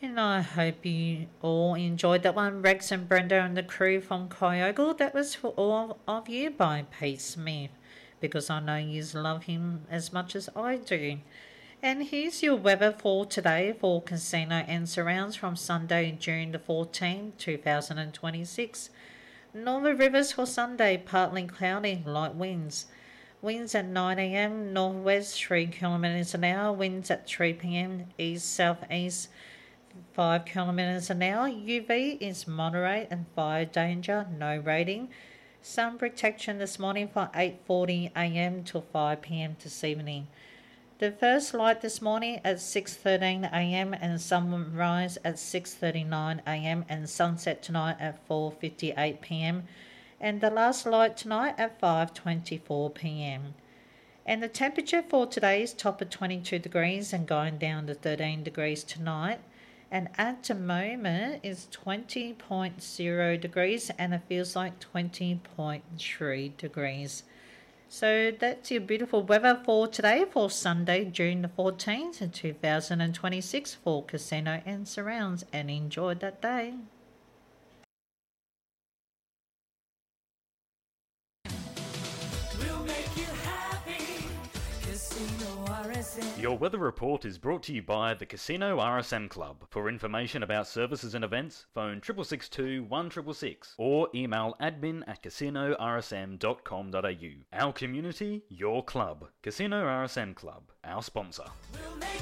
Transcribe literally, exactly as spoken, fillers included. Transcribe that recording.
And I hope you all enjoyed that one. Rex and Brenda and the crew from Kyogle. That was for all of you by Pete Smith, because I know you love him as much as I do. And here's your weather for today for Casino and Surrounds from Sunday, June the fourteenth, two thousand twenty-six. Northern Rivers for Sunday, partly cloudy, light winds. Winds at nine a m, northwest three kilometres an hour. Winds at three p m, east-southeast five kilometres an hour. U V is moderate and fire danger, no rating. Sun protection this morning from eight forty a m till five p m this evening. The first light this morning at six thirteen a m and sunrise at six thirty-nine a m and sunset tonight at four fifty-eight p m and the last light tonight at five twenty-four p m. And the temperature for today is top of twenty-two degrees and going down to thirteen degrees tonight. And at the moment is twenty point zero degrees and it feels like twenty point three degrees. So that's your beautiful weather for today for Sunday, June the fourteenth, two thousand twenty-six for Casino and Surrounds, and enjoy that day. Your weather report is brought to you by the Casino R S M Club. For information about services and events, phone six six two, one six six six or email admin at casino r s m dot com dot a u. Our community, your club. Casino R S M Club, our sponsor. We'll make